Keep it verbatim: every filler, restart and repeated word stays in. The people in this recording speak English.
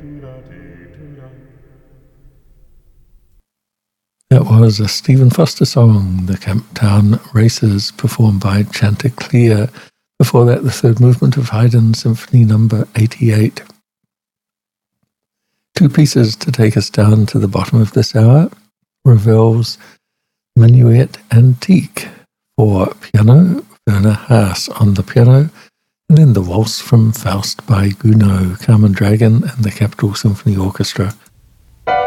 That was a Stephen Foster song, The Camptown Races, performed by Chanticleer. Before that, the third movement of Haydn Symphony Number eighty-eight. Two pieces to take us down to the bottom of this hour. Ravel's Minuet Antique for piano, Werner Haas on the piano, and then the Waltz from Faust by Gounod, Carmen Dragon and the Capitol Symphony Orchestra